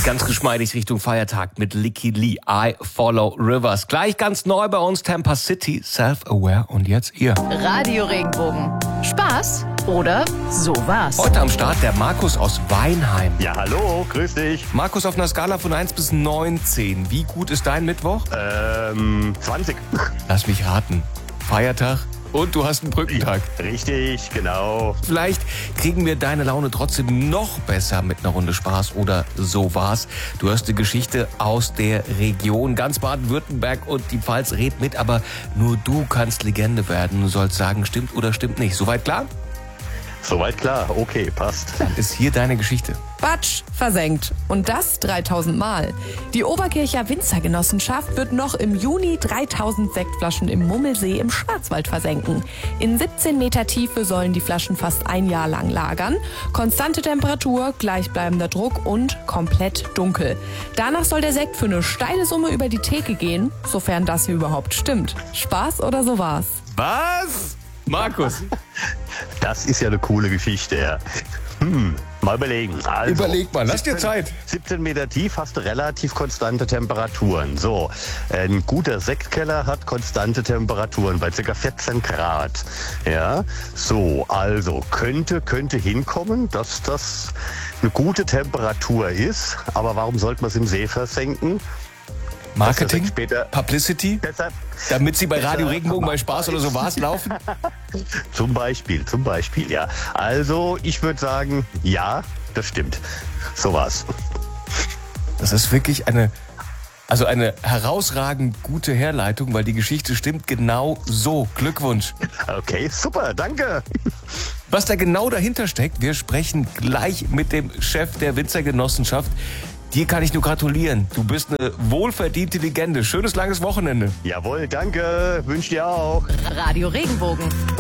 ganz geschmeidig Richtung Feiertag mit Licky Lee, I Follow Rivers. Gleich ganz neu bei uns Tampa City, Self-Aware und jetzt ihr. Radio Regenbogen. Spaß oder so was? Heute am Start der Markus aus Weinheim. Ja, hallo, grüß dich. Markus, auf einer Skala von 1 bis 19, wie gut ist dein Mittwoch? 20. Lass mich raten. Feiertag und du hast einen Brückentag. Richtig, genau. Vielleicht kriegen wir deine Laune trotzdem noch besser mit einer Runde Spaß oder so was. Du hörst eine Geschichte aus der Region. Ganz Baden-Württemberg und die Pfalz redet mit, aber nur du kannst Legende werden. Du sollst sagen, stimmt oder stimmt nicht. Soweit klar? Soweit klar, okay, passt. Dann ist hier deine Geschichte. Batsch, versenkt. Und das 3000 Mal. Die Oberkircher Winzergenossenschaft wird noch im Juni 3000 Sektflaschen im Mummelsee im Schwarzwald versenken. In 17 Meter Tiefe sollen die Flaschen fast ein Jahr lang lagern. Konstante Temperatur, gleichbleibender Druck und komplett dunkel. Danach soll der Sekt für eine steile Summe über die Theke gehen, sofern das hier überhaupt stimmt. Spaß oder so was? Was? Markus. Das ist ja eine coole Geschichte, ja. Mal überlegen. Also, Überleg mal, lass dir Zeit. 17 Meter tief hast du relativ konstante Temperaturen. So, ein guter Sektkeller hat konstante Temperaturen bei ca. 14 Grad. Ja, so, also könnte hinkommen, dass das eine gute Temperatur ist. Aber warum sollte man es im See versenken? Marketing, später Publicity, besser, damit sie bei Radio Regenbogen bei Spaß oder so was laufen? Zum Beispiel, ja. Also, ich würde sagen, ja, das stimmt. So war's. Das ist wirklich eine herausragend gute Herleitung, weil die Geschichte stimmt genau so. Glückwunsch. Okay, super, danke. Was da genau dahinter steckt, wir sprechen gleich mit dem Chef der Winzergenossenschaft. Dir kann ich nur gratulieren. Du bist eine wohlverdiente Legende. Schönes langes Wochenende. Jawohl, danke. Wünsche dir auch. Radio Regenbogen.